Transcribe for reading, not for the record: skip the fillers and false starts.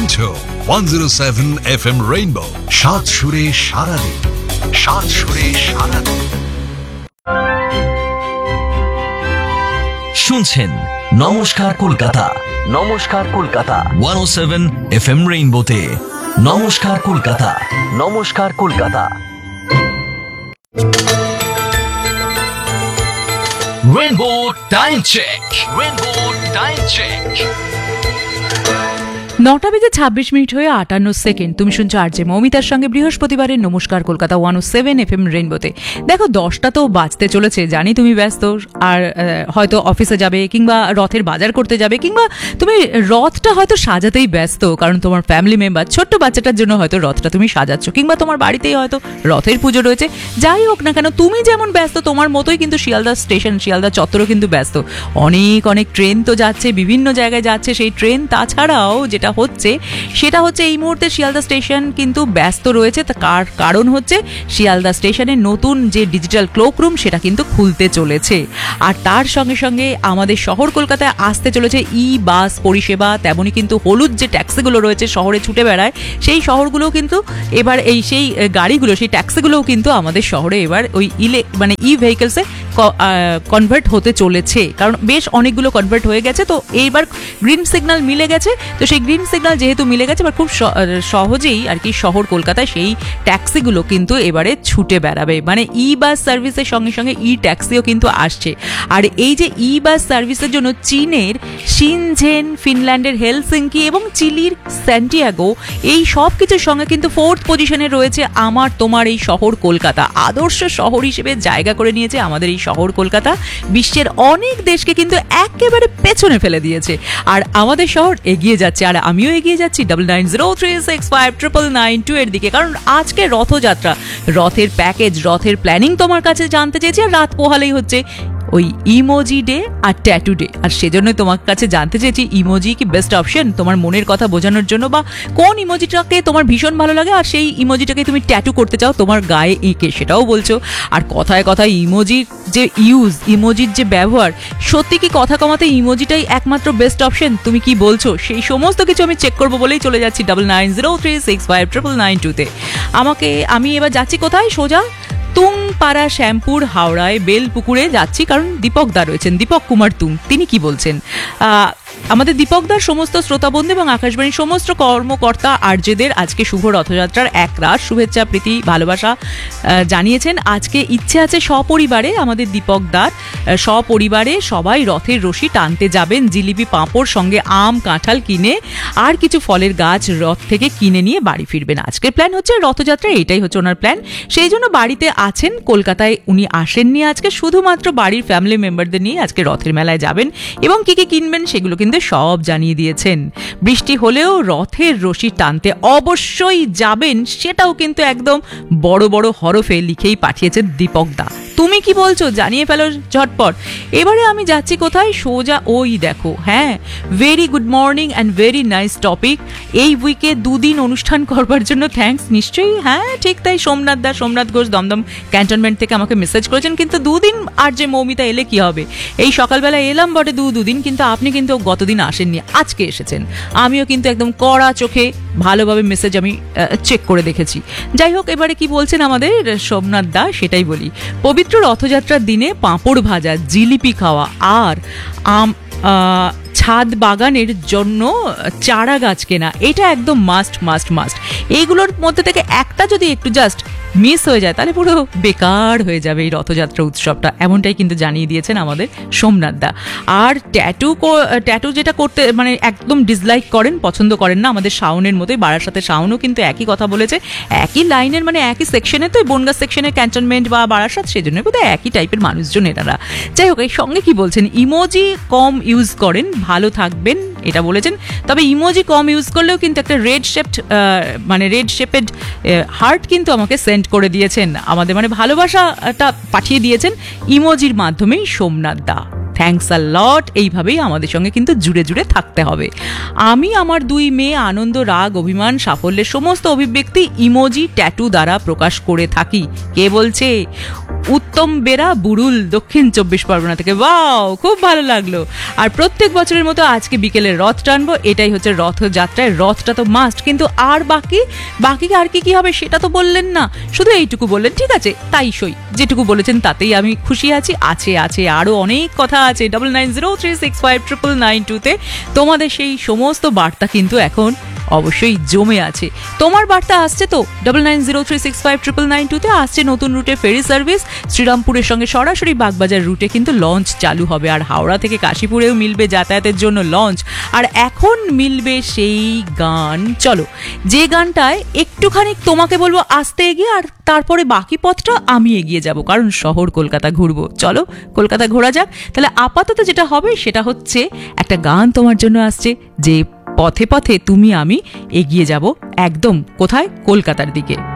শুনছো 107 FM rainbow, সাত সুরে সারাদিন, সাত সুরে সারাদিন। শুনছেন নমস্কার কলকাতা, নমস্কার কলকাতা 107 FM রেইনবোতে। নমস্কার কলকাতা, নমস্কার Kolkata. Rainbow time check, rainbow time check. 9:26 হয়ে 58 তুমি শুনছো আরজে মৌমিতার সঙ্গে বৃহস্পতিবারের নমস্কার কলকাতা 107 FM রেইনবোতে। দেখো 10টা তো বাজতে চলেছে, জানি তুমি ব্যস্ত, আর হয়তো অফিসে যাবে, কিংবা রথের বাজার করতে যাবে, কিংবা তুমি রথটা হয়তো সাজাতেই ব্যস্ত, কারণ তোমার ফ্যামিলি মেম্বার ছোট্ট বাচ্চাটার জন্য হয়তো রথটা তুমি সাজাচ্ছ, কিংবা তোমার বাড়িতেই হয়তো রথের পুজো রয়েছে। যাই হোক না কেন, তুমি যেমন ব্যস্ত তোমার মতোই কিন্তু শিয়ালদা স্টেশন, শিয়ালদা চত্বরও কিন্তু ব্যস্ত। অনেক অনেক ট্রেন তো যাচ্ছে, বিভিন্ন জায়গায় যাচ্ছে সেই ট্রেন। তাছাড়াও যেটা হচ্ছে সেটা হচ্ছে এই মুহূর্তে শিয়ালদা স্টেশন কিন্তু ব্যস্ত রয়েছে। কারণ হচ্ছে শিয়ালদা স্টেশনের নতুন যে ডিজিটাল ক্লোক রুম সেটা কিন্তু খুলতে চলেছে, আর তার সঙ্গে সঙ্গে আমাদের শহর কলকাতায় আসতে চলেছে ই বাস পরিষেবা। তেমনই কিন্তু হলুদ যে ট্যাক্সিগুলো রয়েছে শহরে ছুটে বেড়ায়, সেই শহরগুলোও কিন্তু এবার সেই গাড়িগুলো, সেই ট্যাক্সিগুলোও কিন্তু আমাদের শহরে এবার ওই ই ভেহিকেলসে কনভার্ট হতে চলেছে, কারণ বেশ অনেকগুলো কনভার্ট হয়ে গেছে। তো এইবার গ্রিন সিগন্যাল মিলে গেছে, তো সেই গ্রিন সিগন্যাল যেহেতু মিলে গেছে, এবার খুব সহজেই আর কি শহর কলকাতায় সেই ট্যাক্সিগুলো কিন্তু এবারে ছুটে বেড়াবে। মানে ই বাস সার্ভিসের সঙ্গে সঙ্গে ই ট্যাক্সিও কিন্তু আসছে। আর এই যে ই বাস সার্ভিসের জন্য চীনের শিনঝেন, ফিনল্যান্ডের হেলসিঙ্কি এবং চিলির স্যান্টিয়াগো, এই সব কিছুর সঙ্গে কিন্তু 4th পজিশনে রয়েছে আমার তোমার এই শহর কলকাতা। আদর্শ শহর হিসেবে জায়গা করে নিয়েছে আমাদের এই শহর কলকাতা। বিশ্বের অনেক দেশকে কিন্তু একেবারে পেছনে ফেলে দিয়েছে, আর আমাদের শহর এগিয়ে যাচ্ছে, আর আমিও এগিয়ে যাচ্ছি 9903659992 এর দিকে। কারণ আজকে রথযাত্রা, রথের প্যাকেজ, রথের প্ল্যানিং তোমার কাছে জানতে চেয়েছি, আর রাত পোহালেই হচ্ছে ওই ইমোজি ডে আর ট্যাটু ডে, আর সেজন্যই তোমার কাছে জানতে চেয়েছি ইমোজি কি বেস্ট অপশন তোমার মনের কথা বোঝানোর জন্য, বা কোন ইমোজিটাকে তোমার ভীষণ ভালো লাগে আর সেই ইমোজিটাকে তুমি ট্যাটু করতে চাও তোমার গায়ে এঁকে, সেটাও বলছো। আর কথায় কথায় ইমোজির যে ইমোজির যে ব্যবহার, সত্যি কি কথা কমাতে ইমোজিটাই একমাত্র বেস্ট অপশন? তুমি কি বলছো? সেই সমস্ত কিছু আমি চেক করবো বলেই চলে যাচ্ছি 9903659992-তে। আমি এবার যাচ্ছি কোথায়? সোজা তুংপাড়া শ্যামপুর হাওড়ায় বেলপুকুরে যাচ্ছি, কারণ দীপক দা রয়েছেন, দীপক কুমার তুং। তিনি কি বলছেন? আমাদের দীপকদার সমস্ত শ্রোতাবন্ধু এবং আকাশবাণীর সমস্ত কর্মকর্তা আরজেদের আজকে শুভ রথযাত্রার এক রাত শুভেচ্ছা, প্রীতি, ভালোবাসা জানিয়েছেন। আজকে ইচ্ছে আছে সপরিবারে আমাদের দীপকদার সপরিবারে সবাই রথের রশি টানতে যাবেন, জিলিপি, পাঁপড়, সঙ্গে আম, কাঁঠাল কিনে আর কিছু ফলের গাছ রথ থেকে কিনে নিয়ে বাড়ি ফিরবেন। আজকের প্ল্যান হচ্ছে রথযাত্রা, এটাই হচ্ছে ওনার প্ল্যান। সেই জন্য বাড়িতে আছেন, কলকাতায় উনি আসেননি আজকে, শুধুমাত্র বাড়ির ফ্যামিলি মেম্বারদের নিয়ে আজকে রথের মেলায় যাবেন, এবং কি কি কিনবেন সেগুলো কিন্তু সব জানিয়ে দিয়েছেন। বৃষ্টি হলেও রথের রশি টানতে অবশ্যই যাবেন, সেটাও কিন্তু একদম বড় বড় হরফে লিখেই পাঠিয়েছেন দীপক দা। তুমি কি বলছো? জানিয়ে ফেলো ঝটপট। এবারে আমি যাচ্ছি কোথায়? সোজা ওই দেখো, হ্যাঁ, very good morning and very nice topic. এই উইকে 2 দিন অনুষ্ঠান করবার জন্য থ্যাঙ্কস। নিশ্চয়ই, হ্যাঁ ঠিক তাই। সোমনাথ ঘোষ দমদম ক্যান্টনমেন্ট থেকে আমাকে মেসেজ করেছেন, কিন্তু 2 দিন আর যে মৌমিতা এলে কি হবে? এই সকালবেলা এলাম বটে 2 দিন, কিন্তু আপনি কিন্তু গতদিন আসেননি, আজকে এসেছেন। আমিও কিন্তু একদম কড়া চোখে ভালোভাবে মেসেজ আমি চেক করে দেখেছি। যাই হোক, এবারে কি বলছেন আমাদের সোমনাথ দা সেটাই বলি। পবিত্র রথযাত্রার দিনে পাঁপড় ভাজা, জিলিপি খাওয়া আর ছাদ বাগানের জন্য চারা গাছ কেনা, এটা একদম মাস্ট। এইগুলোর মধ্যে থেকে একটা যদি একটু জাস্ট মিস হয়ে যায় তাহলে পুরো বেকার হয়ে যাবে এই রথযাত্রা উৎসবটা, এমনটাই কিন্তু জানিয়ে দিয়েছেন আমাদের সোমনাথ দা। আর ট্যাটু যেটা করতে মানে একদম ডিসলাইক করেন, পছন্দ করেন না, আমাদের শাওনের মতোই, বারাসাতে শাওনও কিন্তু একই কথা বলেছে, একই লাইনের মানে একই সেকশনে, তো বনগাঁ সেকশনের ক্যান্টনমেন্ট বা বারাসাত, সেজন্য বোধহয় একই টাইপের মানুষজন এনারা। যাই হোক, এর সঙ্গে কি বলছেন, ইমোজি কম ইউজ করেন, ভালো থাকবেন এটা বলেছেন। তবে ইমোজি কম ইউজ করলেও কিন্তু একটা রেড শেপেড হার্ট কিন্তু আমাকে সেন্ড করে দিয়েছেন, আমাদের মানে ভালোবাসাটা পাঠিয়ে দিয়েছেন ইমোজির মাধ্যমেই সোমনাথ দা। থ্যাঙ্কস আ লট। এইভাবেই আমাদের সঙ্গে কিন্তু জুড়ে জুড়ে থাকতে হবে। আমি আমার 2 মেয়ে আনন্দ, রাগ, অভিমান, সাফল্যের সমস্ত অভিব্যক্তি ইমোজি ট্যাটু দ্বারা প্রকাশ করে থাকি। কে বলছে? উত্তম বেরা বুড়ুল, দক্ষিণ 24 পরগনা থেকে। ওয়াও, খুব ভালো লাগলো। আর প্রত্যেক বছরের মতো আজকে বিকেলে রথ টানবো, এটাই হচ্ছে রথযাত্রায়। রথটা তো মাস্ট, কিন্তু আর বাকি আর কি হবে সেটা তো বললেন না, শুধু এইটুকু বললেন। ঠিক আছে, তাই সই, যেটুকু বলেছেন তাতেই আমি খুশি আছি। আছে আরো অনেক কথা আছে। 9903659992 তে তোমাদের সেই সমস্ত বার্তা কিন্তু এখন অবশ্যই জমে আছে। তোমার বার্তা আসছে তো 9903659992 তে। আসছে নতুন রুটে ফেরি সার্ভিস, শ্রীরামপুরের সঙ্গে সরাসরি বাগবাজার রুটে কিন্তু লঞ্চ চালু হবে। আর হাওড়া থেকে কাশীপুরেও মিলবে যাতায়াতের জন্য লঞ্চ। আর এখন মিলবে সেই গান, চলো যে গানটায় একটুখানি তোমাকে বলবো আসতে এগিয়ে, আর তারপরে বাকি পথটা আমি এগিয়ে যাব, কারণ শহর কলকাতা ঘুরবো। চলো কলকাতা ঘোরা যাক। তাহলে আপাতত যেটা হবে সেটা হচ্ছে একটা গান তোমার জন্য আসছে, যে পথে পথে তুমি আমি এগিয়ে যাব একদম কোথায়, কলকাতার দিকে।